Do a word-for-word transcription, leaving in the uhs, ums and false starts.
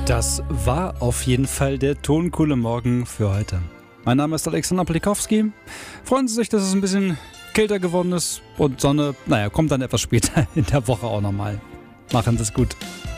Das war auf jeden Fall der toncoole Morgen für heute. Mein Name ist Alexander Plikowski. Freuen Sie sich, dass es ein bisschen kälter geworden ist und Sonne, naja, kommt dann etwas später in der Woche auch nochmal. Machen Sie es gut.